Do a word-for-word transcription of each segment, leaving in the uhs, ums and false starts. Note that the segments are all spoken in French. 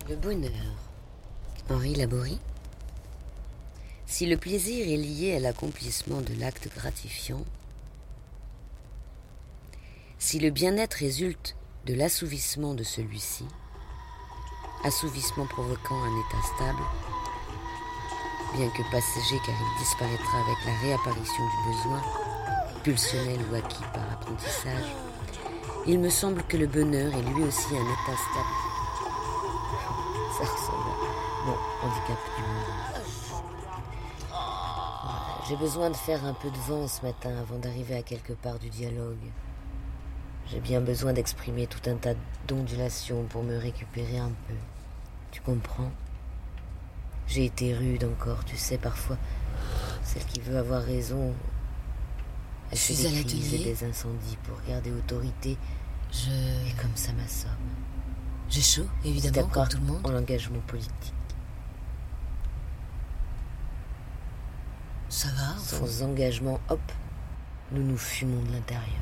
Le bonheur. Henri Laborie. Si le plaisir est lié à l'accomplissement de l'acte gratifiant, si le bien-être résulte de l'assouvissement de celui-ci, assouvissement provoquant un état stable, bien que passager car il disparaîtra avec la réapparition du besoin, pulsionnel ou acquis par apprentissage, il me semble que le bonheur est lui aussi un état stable. Ça ressemble à mon handicap du monde. Voilà, j'ai besoin de faire un peu de vent ce matin avant d'arriver à quelque part du dialogue. J'ai bien besoin d'exprimer tout un tas d'ondulations pour me récupérer un peu. Tu comprends ? J'ai été rude encore, tu sais, parfois. Celle qui veut avoir raison, elle fait des crises et des incendies pour garder autorité. Je... Et comme ça m'assomme. J'ai chaud, évidemment, comme tout le monde. En l'engagement politique. Ça va, Sans fond. Engagement, hop, nous nous fumons de l'intérieur.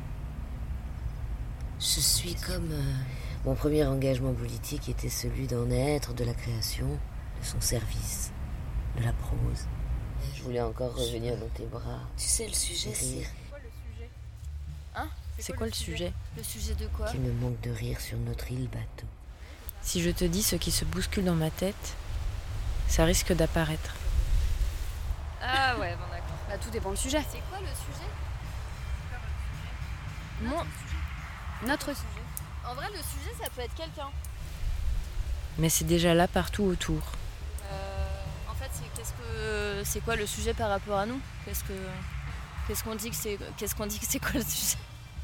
Je suis comme... Euh... Mon premier engagement politique était celui d'en être de la création, de son service, de la prose. Je voulais encore revenir dans tes bras. Tu sais, le sujet, c'est... C'est quoi le sujet Hein C'est quoi le sujet ? Le sujet de quoi ? Qu'il me manque de rire sur notre île bateau. Si je te dis ce qui se bouscule dans ma tête, ça risque d'apparaître. Ah ouais, bon d'accord. Bah tout dépend du sujet. C'est quoi le sujet ? Mon... Notre sujet. En vrai, le sujet, ça peut être quelqu'un. Mais c'est déjà là partout autour. Euh, en fait, c'est qu'est-ce que c'est quoi le sujet par rapport à nous ? Qu'est-ce que qu'est-ce qu'on dit que c'est qu'est-ce qu'on dit que c'est quoi le sujet ?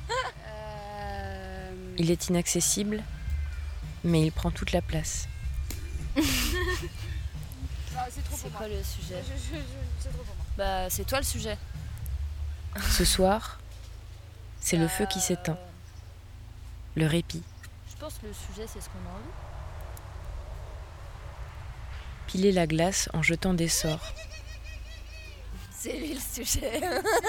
euh... Il est inaccessible, mais il prend toute la place. Non, c'est trop C'est pour quoi moi. le sujet ? je, je, je, C'est trop pour moi. Bah, c'est toi le sujet. Ce soir, c'est Bah, le feu qui s'éteint, le répit. Je pense que le sujet, c'est ce qu'on a envie. Piler la glace en jetant des sorts. C'est lui le sujet.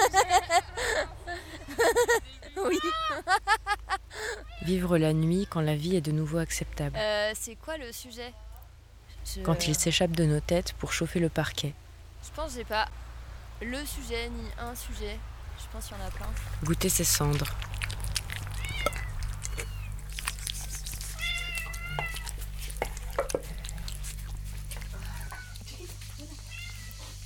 Oui. Vivre la nuit quand la vie est de nouveau acceptable. Euh, c'est quoi le sujet ? Je... Quand il s'échappe de nos têtes pour chauffer le parquet. Je pense que j'ai pas le sujet ni un sujet. Je pense qu'il y en a plein. Goûter ses cendres.